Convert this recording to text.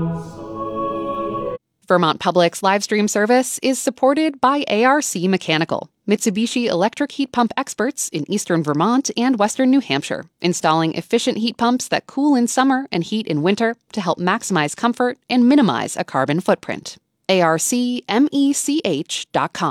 Vermont Public's live stream service is supported by ARC Mechanical, Mitsubishi electric heat pump experts in eastern Vermont and western New Hampshire, installing efficient heat pumps that cool in summer and heat in winter to help maximize comfort and minimize a carbon footprint. ARCMECH.com